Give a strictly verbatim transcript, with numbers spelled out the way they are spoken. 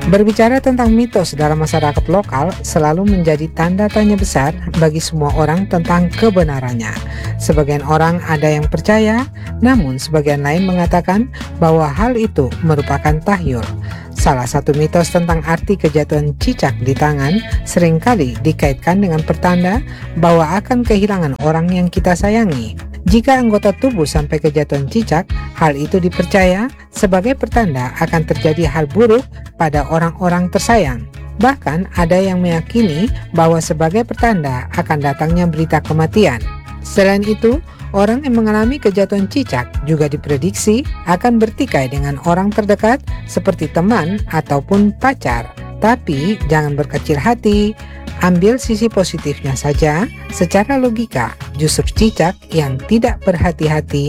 Berbicara tentang mitos dalam masyarakat lokal selalu menjadi tanda tanya besar bagi semua orang tentang kebenarannya. Sebagian orang ada yang percaya, namun sebagian lain mengatakan bahwa hal itu merupakan tahyul. Salah satu mitos tentang arti kejatuhan cicak di tangan seringkali dikaitkan dengan pertanda bahwa akan kehilangan orang yang kita sayangi. Jika anggota tubuh sampai kejatuhan cicak, hal itu dipercaya sebagai pertanda akan terjadi hal buruk pada orang-orang tersayang. Bahkan ada yang meyakini bahwa sebagai pertanda akan datangnya berita kematian. Selain itu, orang yang mengalami kejatuhan cicak juga diprediksi akan bertikai dengan orang terdekat seperti teman ataupun pacar. Tapi jangan berkecil hati, ambil sisi positifnya saja. Secara logika, justru cicak yang tidak berhati-hati